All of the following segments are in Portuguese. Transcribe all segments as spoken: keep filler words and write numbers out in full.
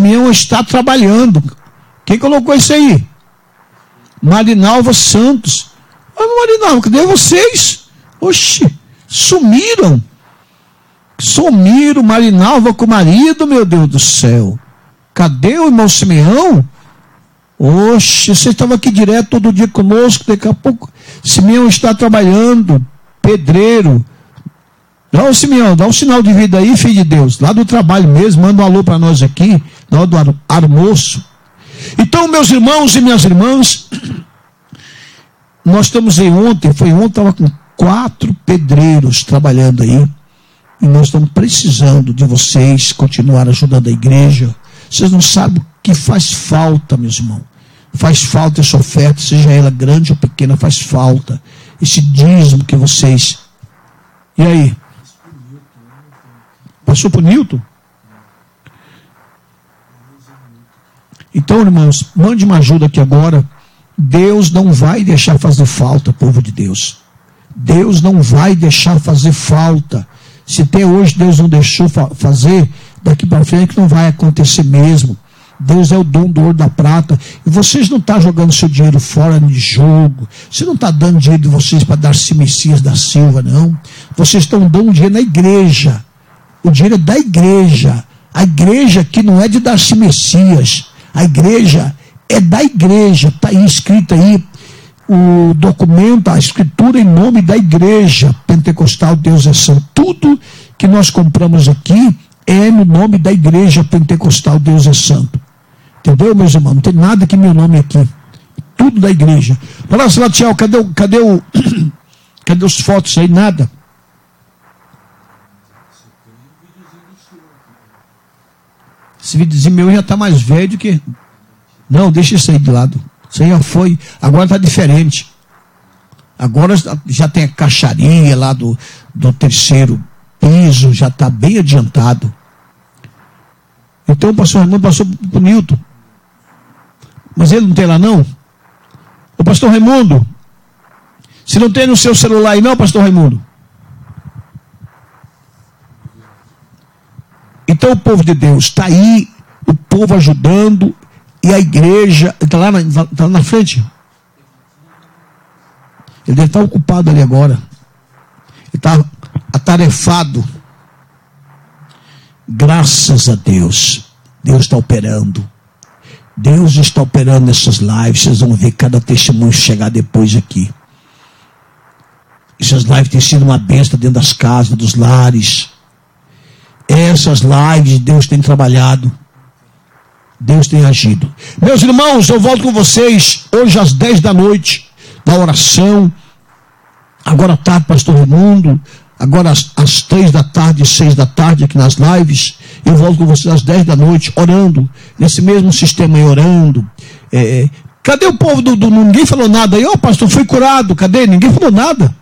Simeão está trabalhando. Quem colocou isso aí? Marinalva Santos. Ah, Marinalva, cadê vocês? Oxi, sumiram. Sumiram, Marinalva com o marido, meu Deus do céu. Cadê o irmão Simeão? Oxe, você estava aqui direto todo dia conosco, daqui a pouco. Simeão está trabalhando, pedreiro. Dá o Simeão, dá um sinal de vida aí, filho de Deus, lá do trabalho mesmo, manda um alô para nós aqui, na hora do almoço. Então, meus irmãos e minhas irmãs, nós estamos aí ontem, foi ontem, estava com quatro pedreiros trabalhando aí, e nós estamos precisando de vocês continuar ajudando a igreja. Vocês não sabem o que faz falta, meus irmãos. Faz falta essa oferta, seja ela grande ou pequena, faz falta. Esse dízimo que vocês... E aí? Passou para o Nilton? Então, irmãos, mande uma ajuda aqui agora. Deus não vai deixar fazer falta, povo de Deus. Deus não vai deixar fazer falta. Se até hoje Deus não deixou fa- fazer, daqui para frente não vai acontecer mesmo. Deus é o dono do ouro da prata. E vocês não estão jogando seu dinheiro fora de jogo. Você não está dando dinheiro de vocês para Darcy Messias da Silva, não. Vocês estão dando dinheiro na igreja. O dinheiro é da igreja. A igreja que não é de Darcy Messias. A igreja é da igreja. Está aí escrito aí o documento, a escritura em nome da igreja pentecostal Deus é Santo. Tudo que nós compramos aqui é no nome da igreja pentecostal Deus é Santo. Entendeu, meus irmãos? Não tem nada que meu nome aqui. Tudo da igreja. Olha lá, Salatiel, cadê o, cadê o, cadê os fotos aí? Nada. Esse videozinho meu já está mais velho do que... Não, deixa isso aí de lado. Isso aí já foi. Agora está diferente. Agora já tem a caixaria lá do, do terceiro piso, já está bem adiantado. Então o pastor Raimundo passou para o Nilton. Mas ele não tem lá não? O pastor Raimundo, se não tem no seu celular aí não, pastor Raimundo? Então o povo de Deus está aí, o povo ajudando, e a igreja, está lá, tá lá na frente. Ele deve estar ocupado ali agora. Ele está atarefado. Graças a Deus. Deus está operando. Deus está operando nessas lives. Vocês vão ver cada testemunho chegar depois aqui. Essas lives têm sido uma bênção dentro das casas, dos lares. Essas lives Deus tem trabalhado. Deus tem agido. Meus irmãos, eu volto com vocês hoje às dez da noite, na oração. Agora à tarde, pastor Raimundo. Agora às, às três da tarde, seis da tarde, aqui nas lives. Eu volto com vocês às dez da noite, orando. Nesse mesmo sistema aí, orando. É, cadê o povo do, do... Ninguém falou nada aí. Ó, oh, pastor, foi curado. Cadê? Ninguém falou nada.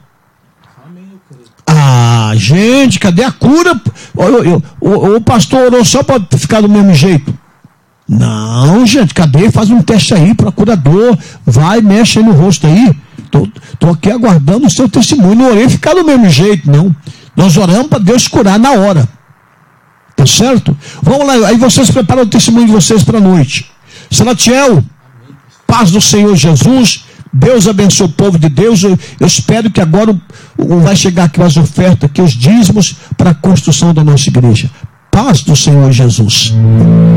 Ah, gente, cadê a cura? O, o, o, o pastor orou só para ficar do mesmo jeito. Não, gente, cadê? Faz um teste aí, procurador. Vai, mexe aí no rosto aí. Tô, tô aqui aguardando o seu testemunho. Não orei ficar do mesmo jeito, não. Nós oramos para Deus curar na hora. Tá certo? Vamos lá, aí vocês preparam o testemunho de vocês para a noite. Salatiel, paz do Senhor Jesus. Deus abençoe o povo de Deus. Eu, eu espero que agora o, o, vai chegar aqui as ofertas, aqui os dízimos para a construção da nossa igreja. Paz do Senhor Jesus.